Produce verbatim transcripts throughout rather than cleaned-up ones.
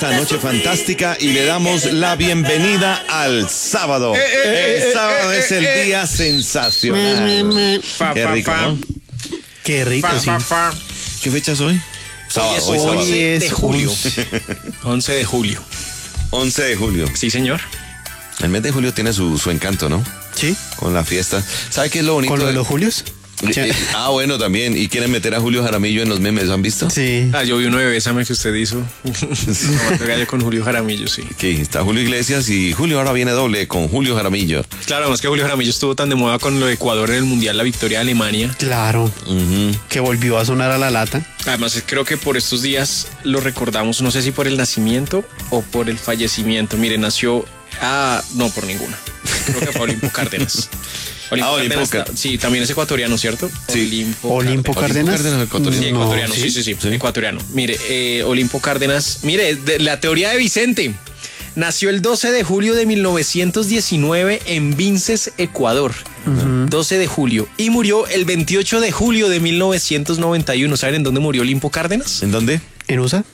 esta noche fantástica y le damos la bienvenida al sábado. El sábado es el día sensacional. Qué rico, ¿no? Qué rico, sí. ¿Qué fecha es hoy? Sábado, Hoy es hoy once es de julio. once de julio. once de julio. Sí, señor. El mes de julio tiene su, su encanto, ¿no? Sí. Con la fiesta. ¿Sabe qué es lo bonito? ¿Con lo de de los Julios? Eh, ah, bueno, también. ¿Y quieren meter a Julio Jaramillo en los memes? ¿Lo han visto? Sí. Ah, yo vi uno de Bésame que usted hizo. Tomando gallo con Julio Jaramillo, sí. Sí, está Julio Iglesias y Julio ahora viene doble con Julio Jaramillo. Claro, además que Julio Jaramillo estuvo tan de moda con lo de Ecuador en el Mundial, la victoria de Alemania. Claro. Uh-huh. Que volvió a sonar a la lata. Además, creo que por estos días lo recordamos, no sé si por el nacimiento o por el fallecimiento. Mire, nació... Ah, no, por ninguna. Creo que fue Olimpo Cárdenas. Olimpo Ah, Olimpo Cárdenas, Car- sí, también es ecuatoriano, ¿cierto? Sí. Olimpo, Olimpo Cárdenas. Cárdenas, ecuatoriano. Sí, No, ecuatoriano, sí, sí, sí, sí. ecuatoriano. Mire, eh, Olimpo Cárdenas, mire, de, la teoría de Vicente. Nació el doce de julio de mil novecientos diecinueve en Vinces, Ecuador. Uh-huh. doce de julio. Y murió el veintiocho de julio de mil novecientos noventa y uno. ¿Saben en dónde murió Olimpo Cárdenas? ¿En dónde? ¿En U S A?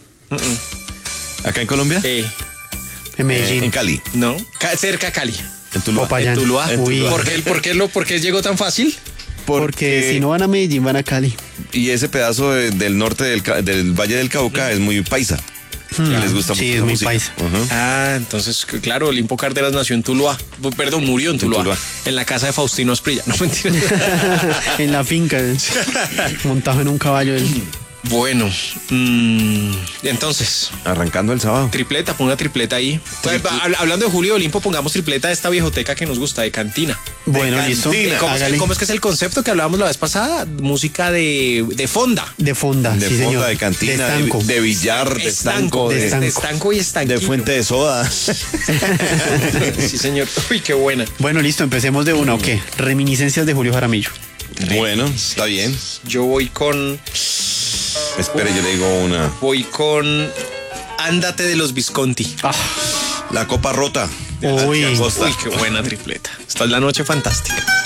Uh-uh. ¿Acá en Colombia? Eh, En Medellín. En Cali. no, Ca- cerca a Cali. En Tuluá. Popayán. En Tuluá. En Tuluá. ¿Por qué, por qué lo, por qué llegó tan fácil? Porque si no van a Medellín, van a Cali. Y ese pedazo de- del norte del, Ca- del Valle del Cauca es muy paisa. Y les gusta Sí, mucho es la muy música. paisa. Ujú. Ah, entonces, claro, Olimpo Cárdenas nació en Tuluá. Perdón, murió en Tuluá. Tuluá. En la casa de Faustino Asprilla. No, mentira. En la finca. Montado en un caballo. él. Bueno, mmm, entonces, Arrancando el sábado. tripleta, ponga tripleta ahí. Pues, hab- hablando de Julio Olimpo, pongamos tripleta de esta viejoteca que nos gusta, de cantina. Bueno, listo. cantina. ¿Cómo es, Hágale. cómo es que es el concepto que hablábamos la vez pasada? Música de, de fonda. De fonda, De sí, fonda, señor. de cantina, De de, estanco. de billar, de estanco, de, de, estanco. de estanco y estanquillo. de fuente de soda. Sí, señor. Uy, qué buena. Bueno, listo, empecemos de una, ¿o qué? Reminiscencias de Julio Jaramillo. Bueno, está bien. Yo voy con... Espere, yo le digo una. Voy con... Ándate de los Visconti. La copa rota. Uy. Costa. Uy, qué buena tripleta. Esta es la noche fantástica.